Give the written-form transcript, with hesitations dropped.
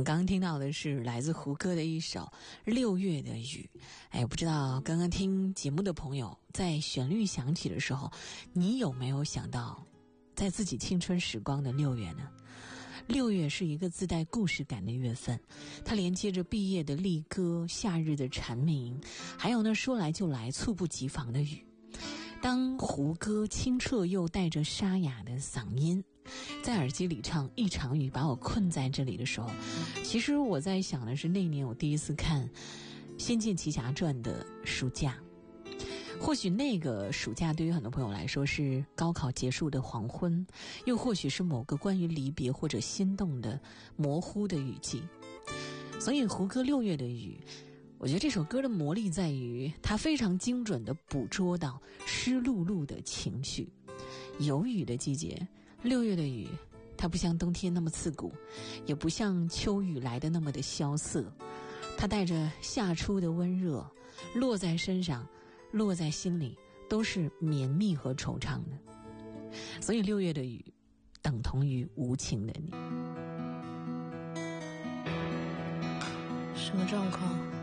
刚刚听到的是来自胡歌的一首《六月的雨》。哎，不知道刚刚听节目的朋友，在旋律响起的时候，你有没有想到在自己青春时光的六月呢？六月是一个自带故事感的月份，它连接着毕业的丽歌、夏日的蝉鸣，还有呢说来就来、猝不及防的雨。当胡歌清澈又带着沙哑的嗓音在耳机里唱一场雨把我困在这里的时候，其实我在想的是那年我第一次看《仙剑奇侠传》的暑假。或许那个暑假对于很多朋友来说是高考结束的黄昏，又或许是某个关于离别或者心动的模糊的雨季。所以胡歌《六月的雨》，我觉得这首歌的魔力在于它非常精准地捕捉到湿漉漉的情绪。有雨的季节，六月的雨，它不像冬天那么刺骨，也不像秋雨来的那么的萧瑟，它带着夏初的温热，落在身上，落在心里，都是绵密和惆怅的。所以六月的雨等同于无情的你。 什么状况？